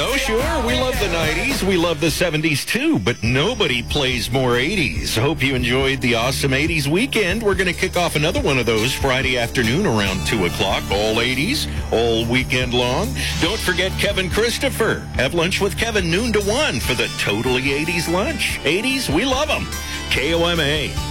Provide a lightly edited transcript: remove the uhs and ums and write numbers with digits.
Oh, sure. We love the 90s. We love the 70s, too. But nobody plays more 80s. Hope you enjoyed the awesome 80s weekend. We're going to kick off another one of those Friday afternoon around 2 o'clock. All 80s, all weekend long. Don't forget Kevin Christopher. Have lunch with Kevin noon to 1 for the Totally 80s lunch. 80s, we love them. KOMA.